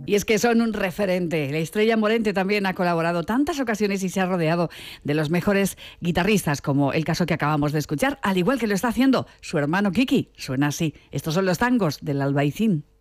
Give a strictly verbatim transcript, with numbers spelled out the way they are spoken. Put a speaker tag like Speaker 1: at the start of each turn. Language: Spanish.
Speaker 1: Y es que son un referente. La Estrella Morente también ha colaborado tantas ocasiones y se ha rodeado de los mejores guitarristas, como el caso que acabamos de escuchar, al igual que lo está haciendo su hermano Kiki. Suena así. Estos son los tangos del Albaicín.